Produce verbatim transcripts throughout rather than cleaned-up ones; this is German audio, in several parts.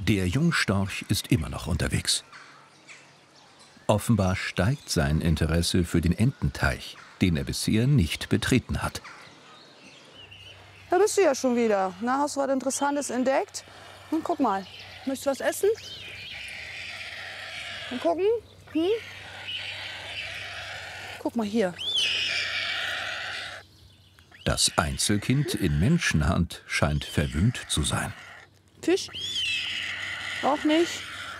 Der Jungstorch ist immer noch unterwegs. Offenbar steigt sein Interesse für den Ententeich, den er bisher nicht betreten hat. Da bist du ja schon wieder. Na, hast du was Interessantes entdeckt? Hm, guck mal, möchtest du was essen? Mal gucken. Hm? Guck mal hier. Das Einzelkind in Menschenhand scheint verwöhnt zu sein. Fisch? Auch nicht.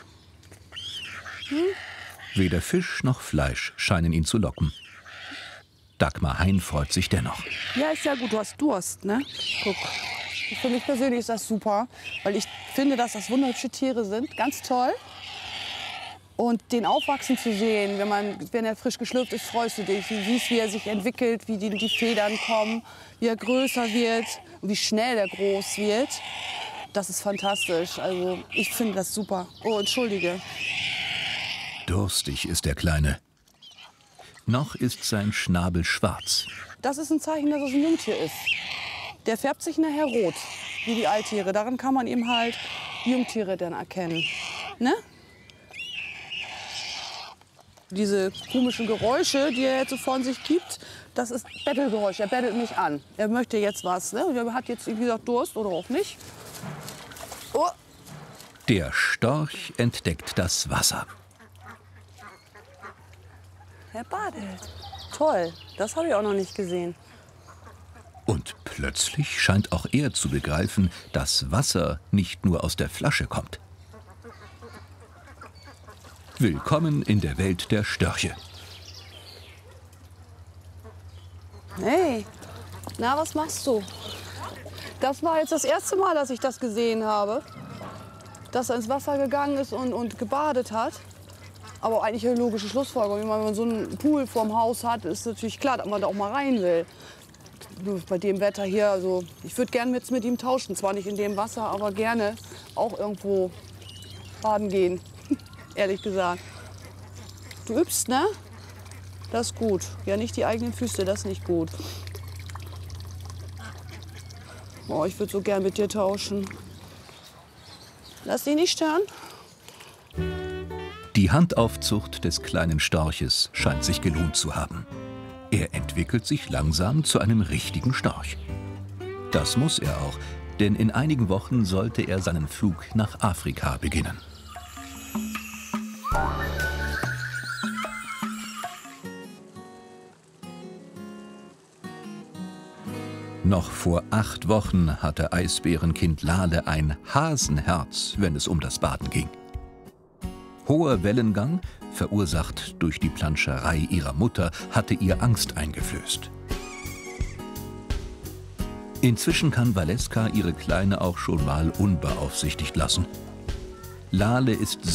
Hm? Weder Fisch noch Fleisch scheinen ihn zu locken. Dagmar Hein freut sich dennoch. Ja, ist ja gut, du hast Durst, ne? Guck. Für mich persönlich ist das super, weil ich finde, dass das wunderhübsche Tiere sind. Ganz toll. Und den aufwachsen zu sehen, wenn, man, wenn er frisch geschlüpft ist, freust du dich. Du siehst, wie er sich entwickelt, wie die, die Federn kommen, wie er größer wird und wie schnell er groß wird. Das ist fantastisch. Also ich finde das super. Oh, entschuldige. Durstig ist der Kleine. Noch ist sein Schnabel schwarz. Das ist ein Zeichen, dass es ein Jungtier ist. Der färbt sich nachher rot, wie die Alttiere. Daran kann man eben halt Jungtiere dann erkennen. Ne? Diese komischen Geräusche, die er jetzt so von sich gibt, das ist Bettelgeräusch. Er bettelt mich an. Er möchte jetzt was. Ne? Er hat jetzt, wie gesagt, Durst oder auch nicht. Oh. Der Storch entdeckt das Wasser. Er badet. Toll, das habe ich auch noch nicht gesehen. Und plötzlich scheint auch er zu begreifen, dass Wasser nicht nur aus der Flasche kommt. Willkommen in der Welt der Störche. Hey, na, was machst du? Das war jetzt das erste Mal, dass ich das gesehen habe. Dass er ins Wasser gegangen ist und, und gebadet hat. Aber eigentlich eine logische Schlussfolgerung. Wenn man so einen Pool vorm Haus hat, ist natürlich klar, dass man da auch mal rein will. Bei dem Wetter hier, also ich würde gerne jetzt mit ihm tauschen. Zwar nicht in dem Wasser, aber gerne auch irgendwo baden gehen. Ehrlich gesagt. Du übst, ne? Das ist gut. Ja, nicht die eigenen Füße, das ist nicht gut. Oh, ich würde so gern mit dir tauschen. Lass dich nicht stören. Die Handaufzucht des kleinen Storches scheint sich gelohnt zu haben. Er entwickelt sich langsam zu einem richtigen Storch. Das muss er auch, denn in einigen Wochen sollte er seinen Flug nach Afrika beginnen. Noch vor acht Wochen hatte Eisbärenkind Lale ein Hasenherz, wenn es um das Baden ging. Hoher Wellengang, verursacht durch die Planscherei ihrer Mutter, hatte ihr Angst eingeflößt. Inzwischen kann Valeska ihre Kleine auch schon mal unbeaufsichtigt lassen. Lale ist